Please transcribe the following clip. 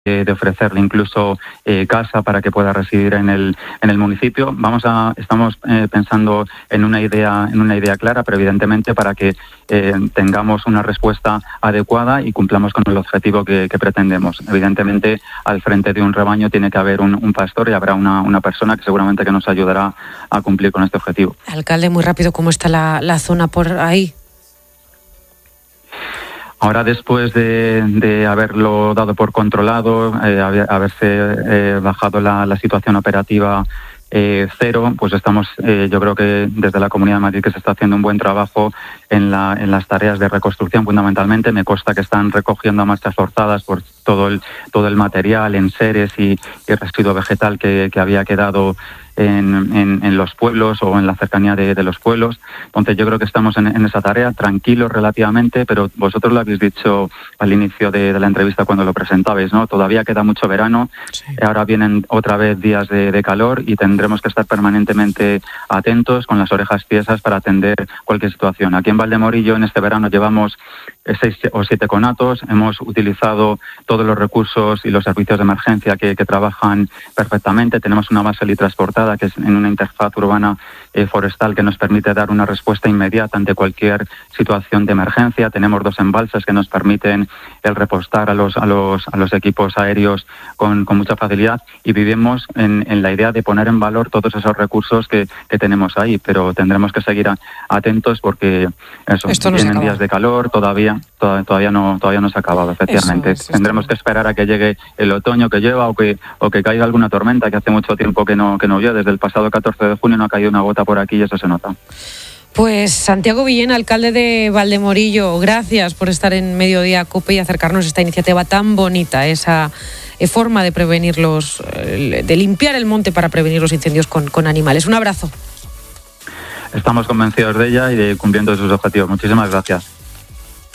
de ofrecerle incluso casa para que pueda residir en el municipio. Estamos pensando en una idea clara, pero evidentemente para que tengamos una respuesta adecuada y cumplamos con el objetivo que pretendemos. Evidentemente, al frente de un rebaño tiene que haber un pastor y habrá una persona que seguramente que nos ayudará a cumplir con este objetivo. Alcalde, muy rápido, ¿cómo está la zona por ahí? Ahora, después de haberlo dado por controlado, haberse bajado la situación operativa cero, pues estamos, yo creo que desde la Comunidad de Madrid que se está haciendo un buen trabajo en las tareas de reconstrucción fundamentalmente. Me consta que están recogiendo a marchas forzadas por todo el material, enseres y residuo vegetal que había quedado en los pueblos o en la cercanía de los pueblos. Entonces yo creo que estamos en esa tarea, tranquilos relativamente, pero vosotros lo habéis dicho al inicio de la entrevista cuando lo presentabais, ¿no? Todavía queda mucho verano, sí. Ahora vienen otra vez días de calor y tendremos que estar permanentemente atentos con las orejas tiesas para atender cualquier situación. Aquí en Valdemorillo en este verano llevamos 6 o 7 conatos, hemos utilizado todos los recursos y los servicios de emergencia que trabajan perfectamente. Tenemos una base transportada que es en una interfaz urbana forestal que nos permite dar una respuesta inmediata ante cualquier situación de emergencia. Tenemos 2 embalses que nos permiten el repostar a los equipos aéreos con mucha facilidad y vivimos en la idea de poner en valor todos esos recursos que tenemos ahí, pero tendremos que seguir atentos porque vienen días de calor, todavía no se ha acabado, efectivamente. Tendremos que esperar a que llegue el otoño, que llueva o que caiga alguna tormenta, que hace mucho tiempo que no llueve. Desde el pasado 14 de junio no ha caído una gota por aquí y eso se nota. Pues Santiago Villena, alcalde de Valdemorillo, gracias por estar en Mediodía COPE y acercarnos a esta iniciativa tan bonita, esa forma de prevenir de limpiar el monte para prevenir los incendios con animales. Un abrazo. Estamos convencidos de ella y de cumpliendo sus objetivos. Muchísimas gracias.